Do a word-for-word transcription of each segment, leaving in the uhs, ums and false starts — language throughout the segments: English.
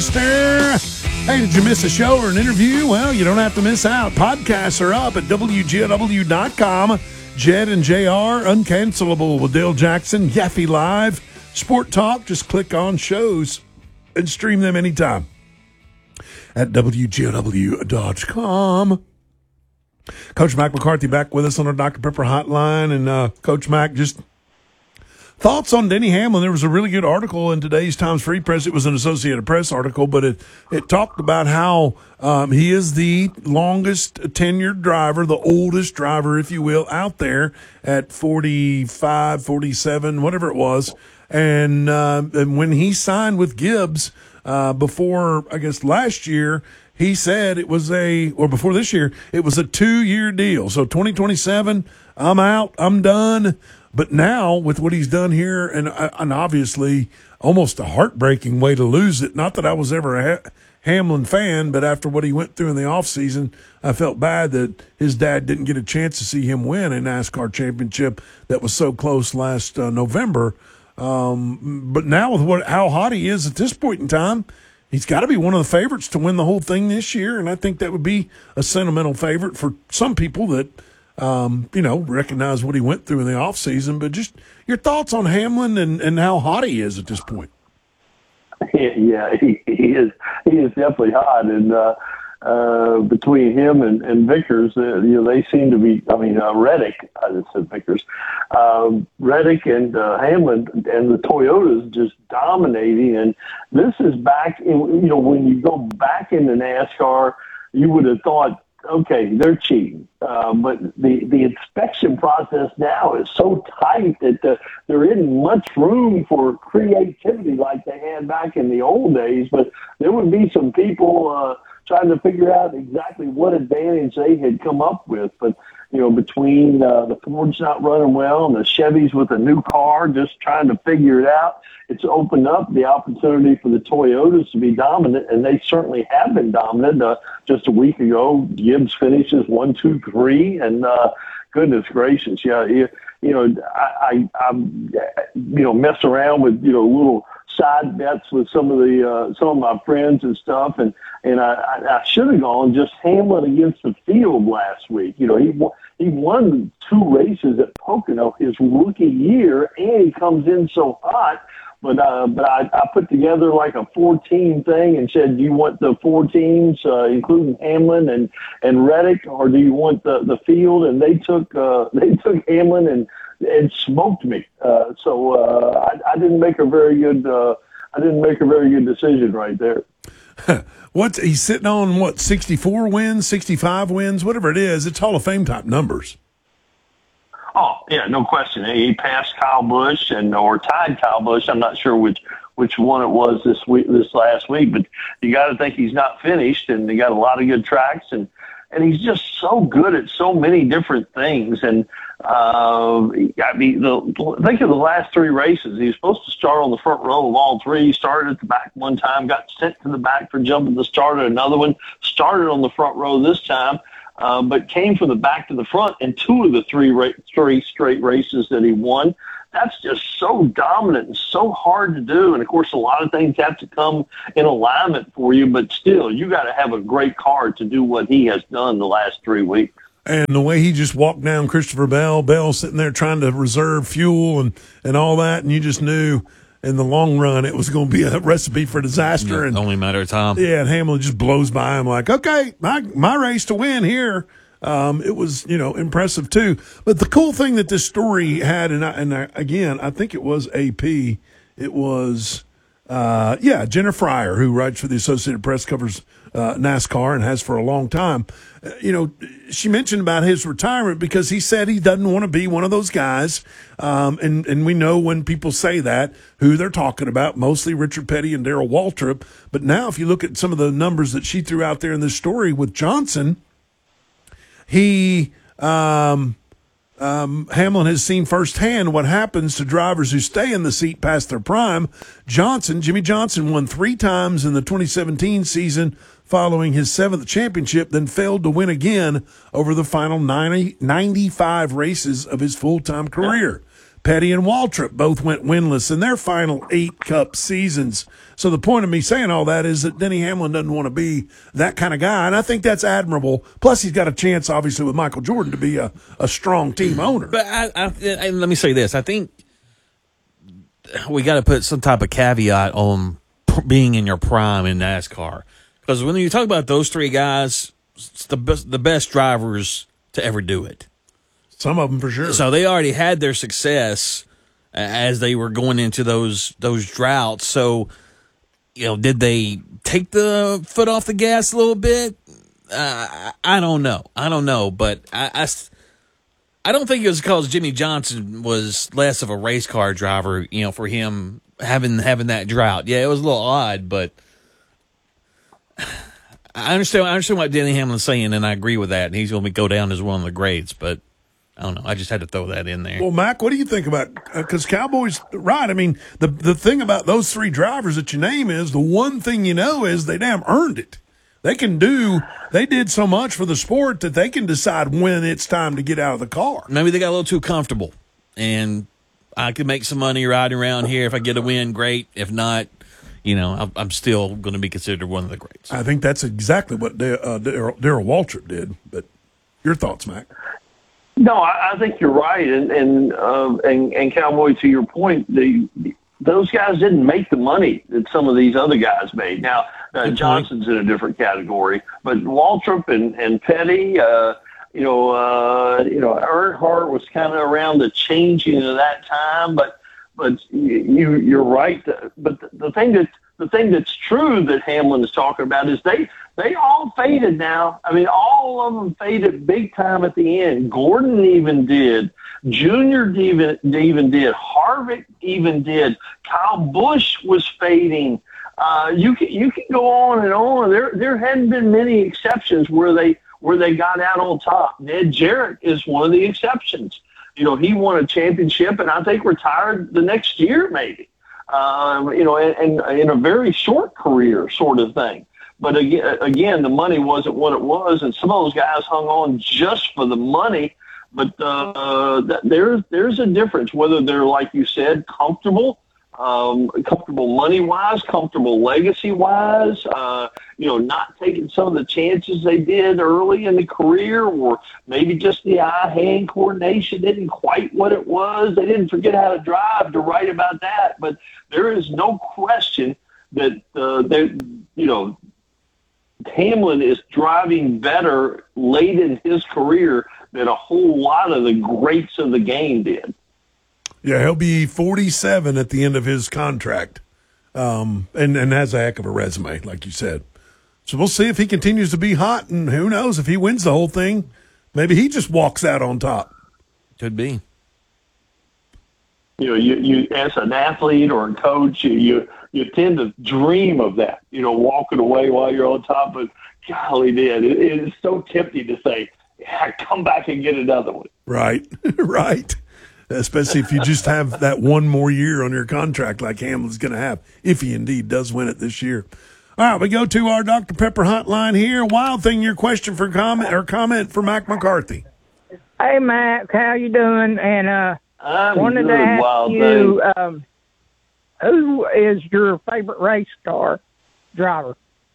Hey, did you miss a show or an interview? Well, you don't have to miss out. Podcasts are up at W G L W dot com. Jed and J R, Uncancelable with Dale Jackson, Yaffe Live, Sport Talk. Just click on shows and stream them anytime at W G L W dot com. Coach Mac McCarthy back with us on our Doctor Pepper hotline. And, uh, Coach Mac, just thoughts on Denny Hamlin. There was a really good article in today's Times Free Press. It was an Associated Press article, but it, it talked about how um, he is the longest tenured driver, the oldest driver, if you will, out there at forty-five, forty-seven, whatever it was. And, uh, and when he signed with Gibbs uh, before, I guess, last year, he said it was a, or before this year, it was a two-year deal. So twenty twenty-seven, I'm out, I'm done. But now, with what he's done here, and, and obviously almost a heartbreaking way to lose it, not that I was ever a ha- Hamlin fan, but after what he went through in the offseason, I felt bad that his dad didn't get a chance to see him win a NASCAR championship that was so close last uh, November. Um, but now with what how hot he is at this point in time, he's got to be one of the favorites to win the whole thing this year, and I think that would be a sentimental favorite for some people that – Um, you know, recognize what he went through in the offseason, but just your thoughts on Hamlin and, and how hot he is at this point. Yeah, he, he is he is definitely hot, and uh, uh, between him and, and Vickers, uh, you know, they seem to be. I mean, uh, Reddick, I just said Vickers, um, Reddick and uh, Hamlin and the Toyotas just dominating, and this is back. In, you know, when you go back into NASCAR, you would have thought, okay, they're cheating. Uh, but the, the inspection process now is so tight that the, there isn't much room for creativity like they had back in the old days. But there would be some people uh, trying to figure out exactly what advantage they had come up with. But, you know, between uh, the Fords not running well and the Chevys with a new car just trying to figure it out, it's opened up the opportunity for the Toyotas to be dominant, and they certainly have been dominant. Uh, just a week ago, Gibbs finishes one, two, three, and uh, goodness gracious, yeah, you, you know, I, I, I, you know, mess around with you know little side bets with some of the uh, some of my friends and stuff, and and I, I, I should have gone just Hamlin against the field last week. You know, he he won two races at Pocono his rookie year, and he comes in so hot. But uh, but I, I put together like a four-team thing and said, do you want the four teams, uh, including Hamlin and, and Reddick, or do you want the, the field? And they took uh, they took Hamlin and and smoked me. Uh, so uh, I, I didn't make a very good uh, I didn't make a very good decision right there. What's he's sitting on? What sixty-four wins, sixty-five wins, whatever it is. It's Hall of Fame type numbers. Oh, yeah, no question. He passed Kyle Busch and or tied Kyle Busch. I'm not sure which which one it was this week, this last week, but you got to think he's not finished, and they got a lot of good tracks, and and he's just so good at so many different things. And uh, I mean, the, think of the last three races. He was supposed to start on the front row of all three. He started at the back one time, got sent to the back for jumping the start at another one. Started on the front row this time. Uh, but came from the back to the front in two of the three ra- three straight races that he won. That's just so dominant and so hard to do. And, of course, a lot of things have to come in alignment for you, but still, you got to have a great car to do what he has done the last three weeks. And the way he just walked down Christopher Bell, Bell sitting there trying to reserve fuel and, and all that, and you just knew – in the long run, it was going to be a recipe for disaster. Yeah, and only a matter of time. Yeah, and Hamlin just blows by him like, okay, my my race to win here. Um, it was, you know, impressive too. But the cool thing that this story had, and I, and I, again, I think it was A P. It was, uh, yeah, Jenna Fryer, who writes for the Associated Press, covers uh, NASCAR and has for a long time. Uh, you know, she mentioned about his retirement because he said he doesn't want to be one of those guys. Um, and, and we know when people say that, who they're talking about, mostly Richard Petty and Darrell Waltrip. But now if you look at some of the numbers that she threw out there in this story with Johnson, he um, um, Hamlin has seen firsthand what happens to drivers who stay in the seat past their prime. Johnson, Jimmy Johnson, won three times in the twenty seventeen season following his seventh championship, then failed to win again over the final ninety, ninety-five races of his full-time career. Petty and Waltrip both went winless in their final eight Cup seasons. So the point of me saying all that is that Denny Hamlin doesn't want to be that kind of guy, and I think that's admirable. Plus, he's got a chance, obviously, with Michael Jordan to be a, a strong team owner. But I, I, I, let me say this. I think we got to put some type of caveat on being in your prime in NASCAR. Because when you talk about those three guys, it's the best, the best drivers to ever do it. Some of them for sure. So they already had their success as they were going into those those droughts. So, you know, did they take the foot off the gas a little bit? Uh, I don't know. I don't know. But I, I, I don't think it was because Jimmy Johnson was less of a race car driver, you know, for him having having that drought. Yeah, it was a little odd, but I understand I understand what Denny Hamlin's saying, and I agree with that. And he's going to go down as one of the greats, but I don't know. I just had to throw that in there. Well, Mac, what do you think about because uh, Cowboys, right? I mean, the the thing about those three drivers that you name is the one thing you know is they damn earned it. They can do, they did so much for the sport that they can decide when it's time to get out of the car. Maybe they got a little too comfortable, and I could make some money riding around here. If I get a win, great. If not, you know, I'm still going to be considered one of the greats. I think that's exactly what uh, Darrell Waltrip did. But your thoughts, Mac? No, I, I think you're right, and and uh, and and Cowboy, to your point, the, the those guys didn't make the money that some of these other guys made. Now uh, Johnson's in a different category, but Waltrip and and Petty, uh, you know, uh, you know, Earnhardt was kind of around the changing of that time, but but you you're right. But the, the thing that the thing that's true that Hamlin is talking about is they. They all faded now. I mean, all of them faded big time at the end. Gordon even did. Junior even, even did. Harvick even did. Kyle Busch was fading. Uh, you can you can go on and on. There there hadn't been many exceptions where they where they got out on top. Ned Jarrett is one of the exceptions. You know, he won a championship and I think retired the next year maybe. Uh, you know, and, and in a very short career sort of thing. But again, again, the money wasn't what it was, and some of those guys hung on just for the money. But uh, that, there's there's a difference whether they're, like you said, comfortable, um, comfortable money-wise, comfortable legacy-wise, uh, you know, not taking some of the chances they did early in the career, or maybe just the eye-hand coordination isn't quite what it was. They didn't forget how to drive to write about that. But there is no question that uh, they, you know, Hamlin is driving better late in his career than a whole lot of the greats of the game did. Yeah, he'll be forty-seven at the end of his contract, um, and, and has a heck of a resume, like you said. So we'll see if he continues to be hot, and who knows, if he wins the whole thing, maybe he just walks out on top. Could be. You know, you, you as an athlete or a coach, you, you you tend to dream of that, you know, walking away while you're on top. But golly, did it, it is so tempting to say, yeah, come back and get another one. Right, right. Especially if you just have that one more year on your contract like Hamlin's going to have, if he indeed does win it this year. All right, we go to our Doctor Pepper hotline here. Wild Thing, your question for comment or comment for Mac McCarthy. Hey, Mac, how you doing? And uh, I'm wanted good, to ask Wild you, Thing. um, who is your favorite race car driver?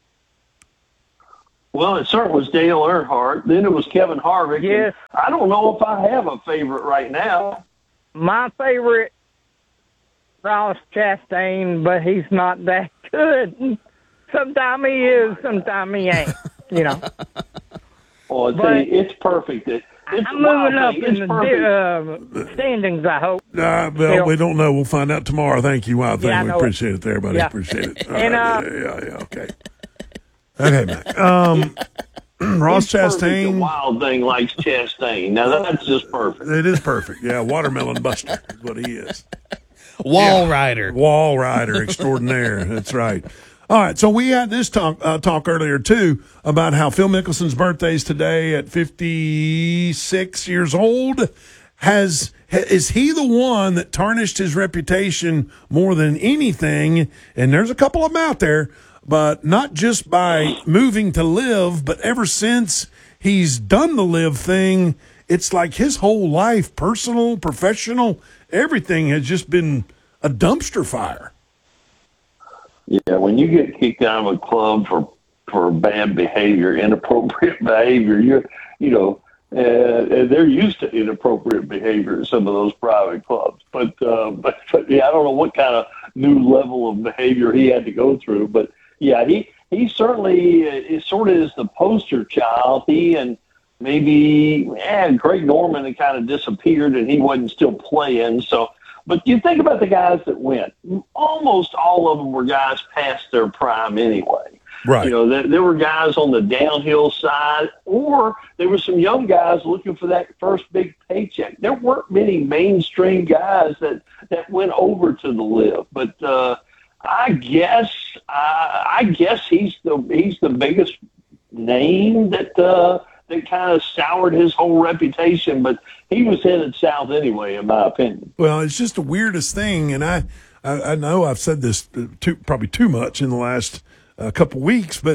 Well, it certainly was Dale Earnhardt. Then it was Kevin Harvick. Yes. I don't know if I have a favorite right now. My favorite, Ross Chastain, but he's not that good. Sometimes he is, sometimes he ain't, you know. Oh, I tell you, it's perfect. It, it's I'm moving up thing. in It's the uh, standings, I hope. Uh, well, we don't know. We'll find out tomorrow. Thank you, Wild Thing. Yeah, I we know appreciate it, it. there, buddy. Yeah. Appreciate it. All And, right. uh, yeah, yeah, yeah, okay. Okay, Mac. Um, Ross It's perfect. The Chastain. Wild Thing likes Chastain. Now, that's just perfect. It is perfect. Yeah, watermelon buster is what he is. Wall Yeah. rider. Wall rider extraordinaire. That's right. All right, so we had this talk uh, talk earlier, too, about how Phil Mickelson's birthday is today at fifty-six years old. Has Is he the one that tarnished his reputation more than anything? And there's a couple of them out there, but not just by moving to live, but ever since he's done the live thing, it's like his whole life, personal, professional, everything has just been a dumpster fire. Yeah, when you get kicked out of a club for for bad behavior, inappropriate behavior, you're, you know, uh, they're used to inappropriate behavior in some of those private clubs. But, uh, but, but yeah, I don't know what kind of new level of behavior he had to go through. But yeah, he he certainly is sort of is the poster child. He and maybe yeah, Greg Norman had kind of disappeared, and he wasn't still playing. So, but you think about the guys that went. Almost all of them were guys past their prime anyway. Right. You know, there, there were guys on the downhill side, or there were some young guys looking for that first big paycheck. There weren't many mainstream guys that, that went over to the Live, but uh, I guess uh, I guess he's the he's the biggest name that uh, that kind of soured his whole reputation. But he was headed south anyway, in my opinion. Well, it's just the weirdest thing, and I I, I know I've said this too, probably too much in the last a couple weeks, but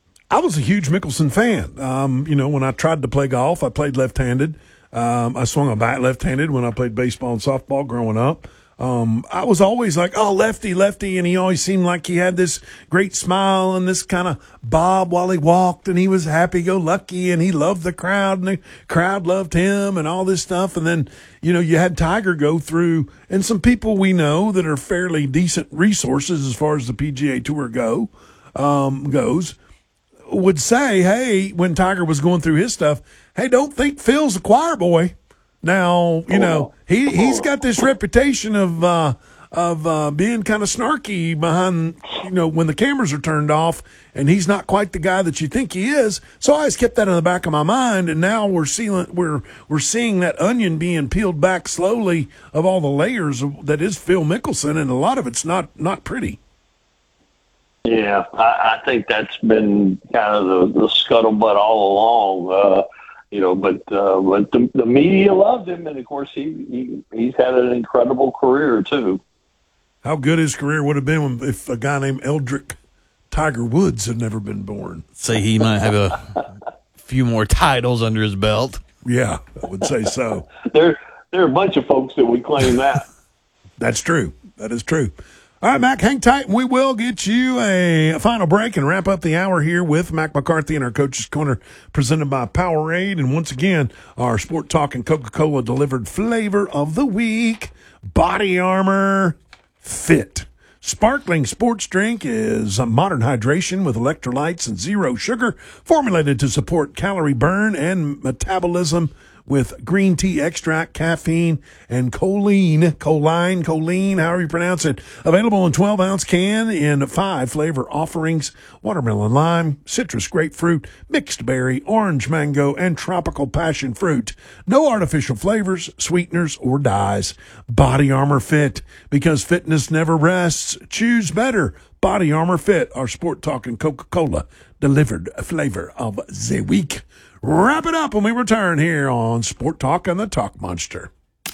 I was a huge Mickelson fan. Um, you know, when I tried to play golf, I played left-handed. Um, I swung a bat left-handed when I played baseball and softball growing up. Um, I was always like, oh, lefty, lefty, and he always seemed like he had this great smile and this kind of bob while he walked, and he was happy-go-lucky, and he loved the crowd, and the crowd loved him, and all this stuff. And then, you know, you had Tiger go through, and some people we know that are fairly decent resources as far as the P G A Tour go. Um, goes, would say, hey, when Tiger was going through his stuff, hey, don't think Phil's a choir boy. Now, you know, he, he's got this reputation of uh, of uh, being kind of snarky behind, you know, when the cameras are turned off, and he's not quite the guy that you think he is. So I always kept that in the back of my mind, and now we're seeing we're we're seeing that onion being peeled back slowly of all the layers of, that is Phil Mickelson, and a lot of it's not not pretty. Yeah, I, I think that's been kind of the, the scuttlebutt all along, uh, you know. But uh, but the, the media loved him, and of course he, he he's had an incredible career too. How good his career would have been if a guy named Eldrick Tiger Woods had never been born. Say he might have a few more titles under his belt. Yeah, I would say so. there there are a bunch of folks that would claim that. That's true. That is true. All right, Mac, hang tight, and we will get you a, a final break and wrap up the hour here with Mac McCarthy and our Coach's Corner presented by Powerade. And once again, our Sport Talk and Coca-Cola delivered flavor of the week, Body Armor Fit. Sparkling sports drink is a modern hydration with electrolytes and zero sugar, formulated to support calorie burn and metabolism with green tea extract, caffeine, and choline, choline, choline, however you pronounce it. Available in twelve ounce can in five flavor offerings: watermelon, lime, citrus, grapefruit, mixed berry, orange, mango, and tropical passion fruit. No artificial flavors, sweeteners, or dyes. Body Armor Fit, because fitness never rests. Choose better. Body Armor Fit, our Sport Talk and Coca-Cola delivered flavor of the week. Wrap it up when we return here on Sport Talk and the Talk Monster.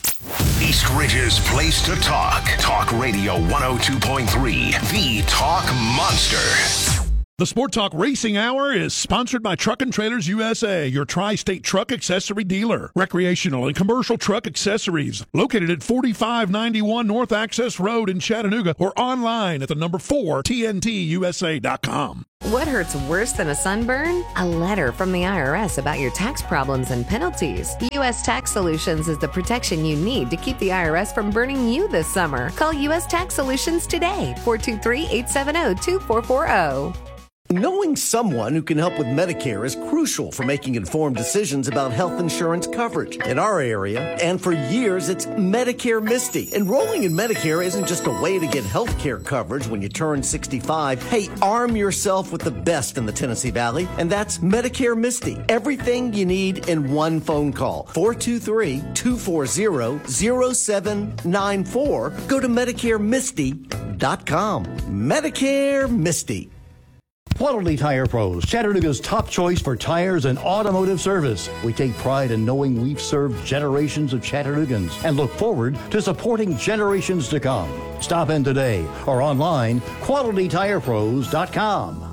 East Ridge's place to talk. Talk Radio one oh two point three, the Talk Monster. The Sport Talk Racing Hour is sponsored by Truck and Trailers U S A, your tri-state truck accessory dealer. Recreational and commercial truck accessories. Located at forty-five ninety-one North Access Road in Chattanooga, or online at the number four, T N T U S A dot com. What hurts worse than a sunburn? A letter from the I R S about your tax problems and penalties. U S Tax Solutions is the protection you need to keep the I R S from burning you this summer. Call U S Tax Solutions today, four two three, eight seven zero, two four four zero. Knowing someone who can help with Medicare is crucial for making informed decisions about health insurance coverage. In our area, and for years, it's Medicare Misty. Enrolling in Medicare isn't just a way to get health care coverage when you turn sixty-five. Hey, arm yourself with the best in the Tennessee Valley, and that's Medicare Misty. Everything you need in one phone call. four two three, two four zero, zero seven nine four. Go to Medicare Misty dot com. Medicare Misty. Quality Tire Pros, Chattanooga's top choice for tires and automotive service. We take pride in knowing we've served generations of Chattanoogans and look forward to supporting generations to come. Stop in today or online, quality tire pros dot com.